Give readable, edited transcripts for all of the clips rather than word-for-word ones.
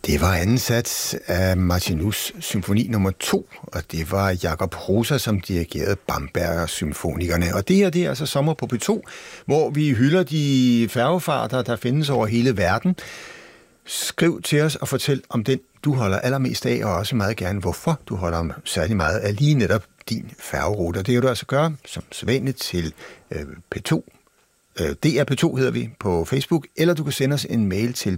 Det var anden sats af Martinus symfoni nummer 2, og det var Jakob Rosa, som dirigerede Bamberger-symfonikerne. Og det her, det er altså Sommer på P2, hvor vi hylder de færgefarter, der findes over hele verden. Skriv til os og fortæl om den, du holder allermest af, og også meget gerne, hvorfor du holder særlig meget af lige netop din færgerute. Det kan du altså gøre som sædvanligt til P2. DR-P2 hedder vi på Facebook, eller du kan sende os en mail til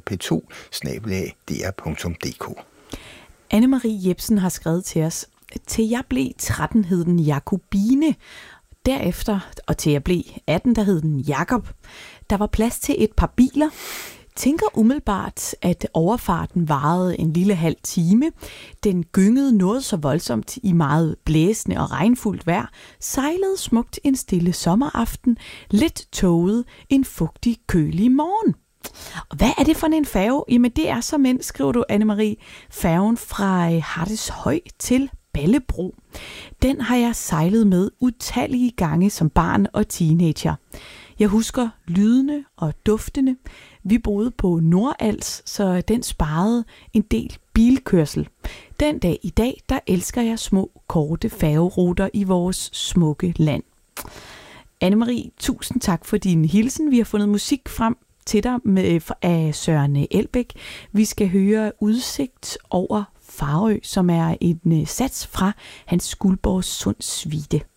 p2@dr.dk. Anne-Marie Jebsen har skrevet til os: til jeg blev 13 hed den Jakobine. Derefter, og til jeg blev 18, der hed den Jakob. Der var plads til et par biler. Tænker umiddelbart, at overfarten varede en lille halv time. Den gyngede noget så voldsomt i meget blæsende og regnfuldt vejr, sejlede smukt en stille sommeraften, lidt tåget en fugtig, kølig morgen. Og hvad er det for en færge? Jamen det er såmænd, skriver du, Anne-Marie, færgen fra Hardeshøj til Ballebro. Den har jeg sejlet med utallige gange som barn og teenager. Jeg husker lydene og duftene. Vi boede på Nordals, så den sparede en del bilkørsel. Den dag i dag, der elsker jeg små, korte færgeruter i vores smukke land. Anne-Marie, tusind tak for din hilsen. Vi har fundet musik frem til dig af Søren Elbæk. Vi skal høre Udsigt over Farø, som er en sats fra Hans Guldborg Sunds Suite.